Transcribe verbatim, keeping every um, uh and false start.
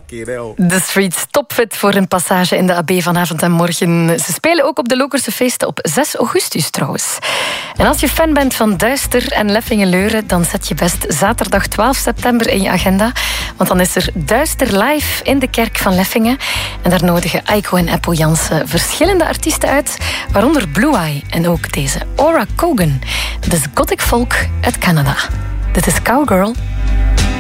Fucking hell. De Streets topfit voor een passage in de A B vanavond en morgen. Ze spelen ook op de Lokerse feesten op zes augustus trouwens. En als je fan bent van Duister en Leffingen-Leuren, dan zet je best zaterdag twaalf september in je agenda. Want dan is er Duister live in de kerk van Leffingen. En daar nodigen Aiko en Eppo Jansen verschillende artiesten uit, waaronder Blue Eye en ook deze Aura Kogan. Dat is gothic folk uit Canada. Dit is Cowgirl.